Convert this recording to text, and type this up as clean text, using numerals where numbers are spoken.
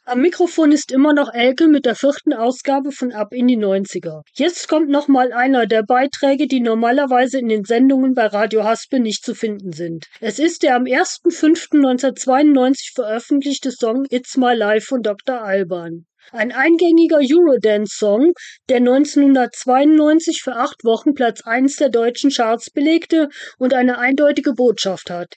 Am Mikrofon ist immer noch Elke mit der 4. Ausgabe von Ab in die 90er. Jetzt kommt nochmal einer der Beiträge, die normalerweise in den Sendungen bei Radio Haspe nicht zu finden sind. Es ist der am 1.5.1992 veröffentlichte Song It's My Life von Dr. Alban. Ein eingängiger Eurodance-Song, der 1992 für 8 Wochen Platz 1 der deutschen Charts belegte und eine eindeutige Botschaft hat.